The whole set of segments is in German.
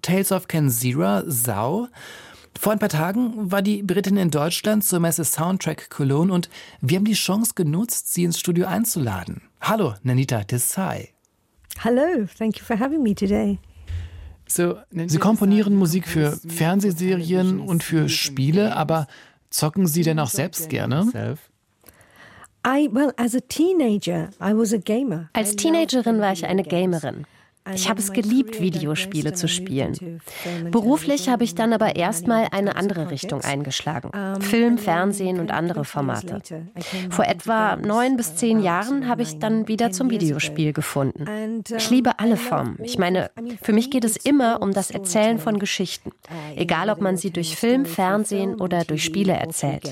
Tales of Kenzira, Sau. Vor ein paar Tagen war die Britin in Deutschland zur Messe Soundtrack Cologne und wir haben die Chance genutzt, sie ins Studio einzuladen. Hallo, Nandita Desai. Hello, thank you for having me today. Sie komponieren Musik für Fernsehserien und für Spiele, aber zocken Sie denn auch selbst gerne? Als Teenagerin war ich eine Gamerin. Ich habe es geliebt, Videospiele zu spielen. Beruflich habe ich dann aber erstmal eine andere Richtung eingeschlagen. Film, Fernsehen und andere Formate. Vor etwa 9 bis 10 Jahren habe ich dann wieder zum Videospiel gefunden. Ich liebe alle Formen. Ich meine, für mich geht es immer um das Erzählen von Geschichten. Egal, ob man sie durch Film, Fernsehen oder durch Spiele erzählt.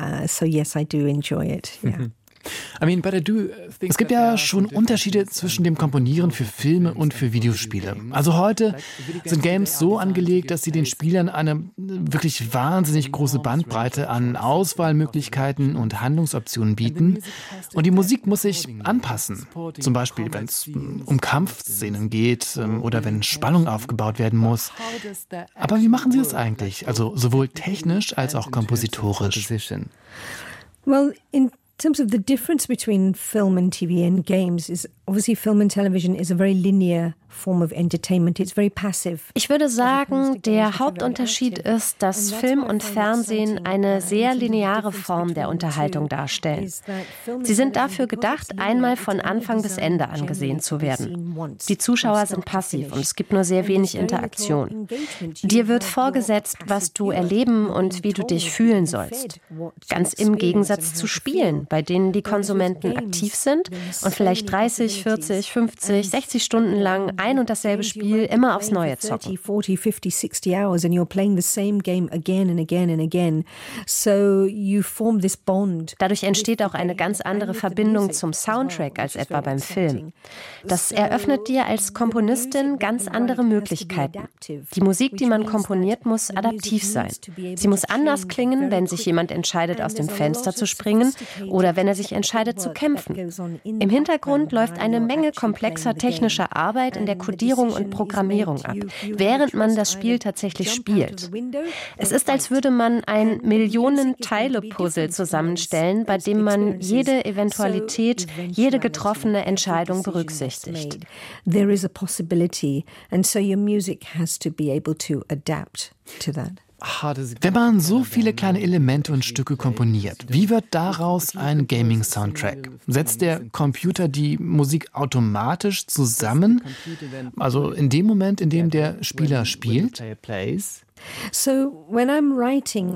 Es gibt ja schon Unterschiede zwischen dem Komponieren für Filme und für Videospiele. Also heute sind Games so angelegt, dass sie den Spielern eine wirklich wahnsinnig große Bandbreite an Auswahlmöglichkeiten und Handlungsoptionen bieten. Und die Musik muss sich anpassen. Zum Beispiel, wenn es um Kampfszenen geht oder wenn Spannung aufgebaut werden muss. Aber wie machen sie das eigentlich? Also sowohl technisch als auch kompositorisch. In terms of the difference between film and TV and games is obviously film and television is a very linear form of entertainment. It's very passive. Ich würde sagen, der Hauptunterschied ist, dass Film und Fernsehen eine sehr lineare Form der Unterhaltung darstellen. Sie sind dafür gedacht, einmal von Anfang bis Ende angesehen zu werden. Die Zuschauer sind passiv und es gibt nur sehr wenig Interaktion. Dir wird vorgesetzt, was du erleben und wie du dich fühlen sollst. Ganz im Gegensatz zu Spielen, bei denen die Konsumenten aktiv sind und vielleicht 30, 40, 50, 60 Stunden lang ein und dasselbe Spiel immer aufs Neue zocken. 40, 50, 60 hours and you're playing the same game again and again and again. So you form this bond. Dadurch entsteht auch eine ganz andere Verbindung zum Soundtrack als etwa beim Film. Das eröffnet dir als Komponistin ganz andere Möglichkeiten. Die Musik, die man komponiert, muss adaptiv sein. Sie muss anders klingen, wenn sich jemand entscheidet, aus dem Fenster zu springen oder wenn er sich entscheidet, zu kämpfen. Im Hintergrund läuft eine Menge komplexer technischer Arbeit in der Kodierung und Programmierung ab, während man das Spiel tatsächlich spielt. Es ist, als würde man ein Millionen-Teile-Puzzle zusammenstellen, bei dem man jede Eventualität, jede getroffene Entscheidung berücksichtigt. There is a possibility, and so your music has to be able to adapt to that. Wenn man so viele kleine Elemente und Stücke komponiert, wie wird daraus ein Gaming-Soundtrack? Setzt der Computer die Musik automatisch zusammen? Also in dem Moment, in dem der Spieler spielt? So when I'm writing,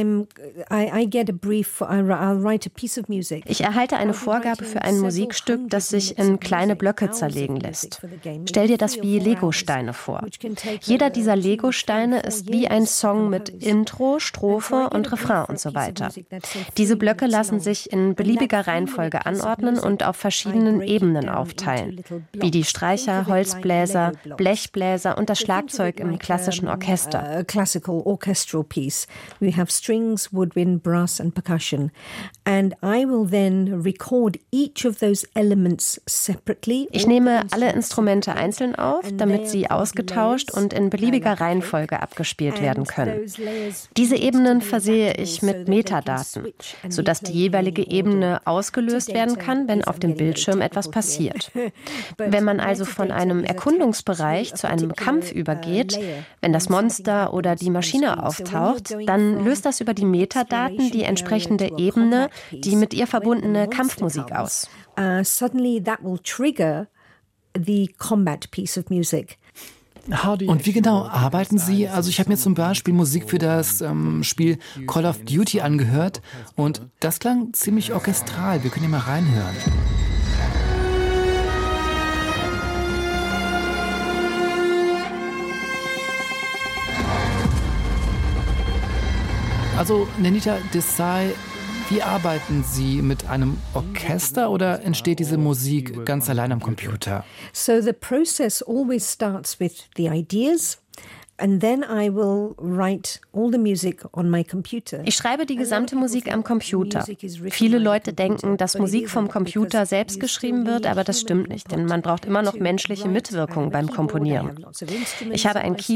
I get a brief. I'll write a piece of music. Ich erhalte eine Vorgabe für ein Musikstück, das sich in kleine Blöcke zerlegen lässt. Stell dir das wie Legosteine vor. Jeder dieser Legosteine ist wie ein Song mit Intro, Strophe und Refrain und so weiter. Diese Blöcke lassen sich in beliebiger Reihenfolge anordnen und auf verschiedenen Ebenen aufteilen, wie die Streicher, Holzbläser, Blechbläser und das Schlagzeug im klassischen Orchester. A classical orchestral piece. We have strings, woodwind, brass and percussion. And I will then record each of those elements separately. Ich nehme alle Instrumente einzeln auf, damit sie ausgetauscht und in beliebiger Reihenfolge abgespielt werden können. Diese Ebenen versehe ich mit Metadaten, sodass die jeweilige Ebene ausgelöst werden kann, wenn auf dem Bildschirm etwas passiert. Wenn man also von einem Erkundungsbereich zu einem Kampf übergeht, wenn das Monster oder die Maschine auftaucht, dann löst das über die Metadaten die entsprechende Ebene, die mit ihr verbundene Kampfmusik aus. Suddenly that will trigger the combat piece of music. Und wie genau arbeiten Sie? Also ich habe mir zum Beispiel Musik für das Spiel Call of Duty angehört und das klang ziemlich orchestral. Wir können ja mal reinhören. Also Nandita Desai, wie arbeiten Sie mit einem Orchester oder entsteht diese Musik ganz allein am Computer? So the process always starts with the ideas. And then I will write all the music on my computer. Ich schreibe die gesamte Musik am Computer. Viele Leute denken, dass Musik vom Computer selbst geschrieben wird, aber das stimmt nicht, denn man braucht immer noch menschliche Mitwirkung beim Komponieren. Ich habe ein